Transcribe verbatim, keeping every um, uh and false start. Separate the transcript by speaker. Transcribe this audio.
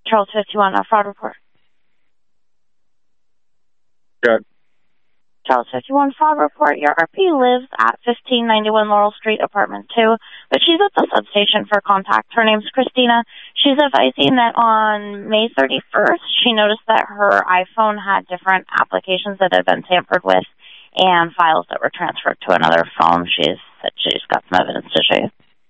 Speaker 1: Charles fifty-one, a fraud report.
Speaker 2: Good.
Speaker 1: Charles fifty-one, fraud report. Your R P lives at fifteen ninety-one Laurel Street, apartment two, but she's at the substation for contact. Her name's Christina. She's advising that on May thirty-first, she noticed that her iPhone had different applications that had been tampered with and files that were transferred to another phone. She's said she's got some evidence to show you.